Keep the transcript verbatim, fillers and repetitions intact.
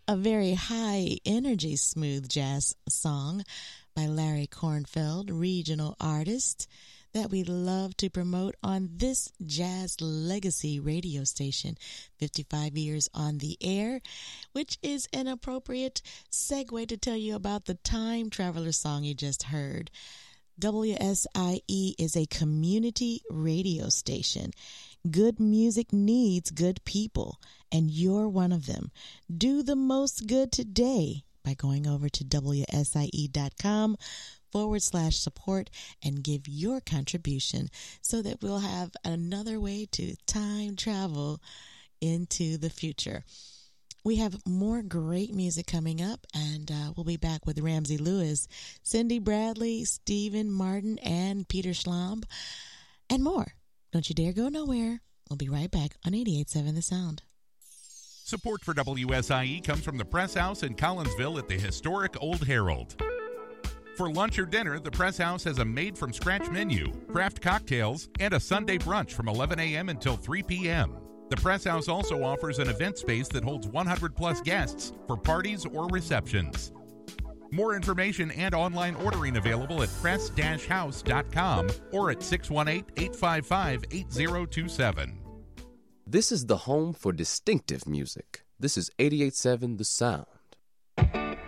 A very high energy smooth jazz song by Larry Kornfeld, regional artist that we love to promote on this Jazz Legacy radio station, fifty-five years on the air, which is an appropriate segue to tell you about the Time Traveler song you just heard. W S I E is a community radio station. Good music needs good people, and you're one of them. Do the most good today by going over to W S I E dot com forward slash support and give your contribution so that we'll have another way to time travel into the future. We have more great music coming up, and uh, we'll be back with Ramsey Lewis, Cindy Bradley, Stephen Martin, and Peter Schlamb, and more. Don't you dare go nowhere. We'll be right back on eighty-eight point seven The Sound. Support for W S I E comes from the Press House in Collinsville at the historic Old Herald. For lunch or dinner, the Press House has a made-from-scratch menu, craft cocktails, and a Sunday brunch from eleven a.m. until three p.m. The Press House also offers an event space that holds one hundred plus guests for parties or receptions. More information and online ordering available at press dash house dot com or at six one eight, eight five five, eight zero two seven. This is the home for distinctive music. This is eighty-eight point seven The Sound.